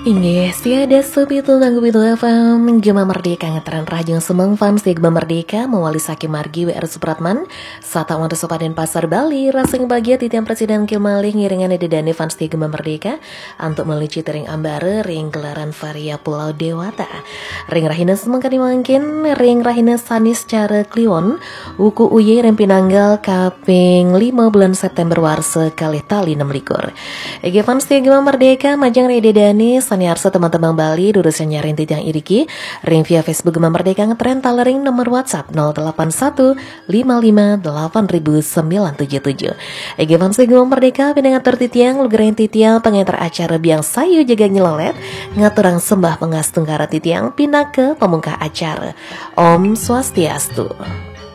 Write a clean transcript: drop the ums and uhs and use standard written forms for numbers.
Inggih, tiada sepitu tanggup itu FM Gema Merdeka ngetren rajang semang fans di Gema Merdeka mewali Saki Margi WR Supratman Sata Wanda Sopaden Pasar Bali Rasing bahagia titian Presiden Kilmalih ngiringan dedani fans di Gema Merdeka untuk melici tering ambare ring gelaran Varia Pulau Dewata ring rahina semangkani mangkin ring rahina sanis cara kliwon wuku uye rempinanggal kaping 5 bulan September warse kalih tali 6 likur Ege fans di Gema Merdeka majang rededani Saniarsa teman-teman Bali durusan nyarin titiang iriki ring via Facebook Gema Merdeka ngetren talering nomor WhatsApp 08155800977 Ege Fansi Gema Merdeka pindah ngatur titiang lugerain titiang pengantar acara biang sayu jaga nyelolet ngaturang sembah pengastung kara titiang pindah ke pemungkah acara Om Swastiastu.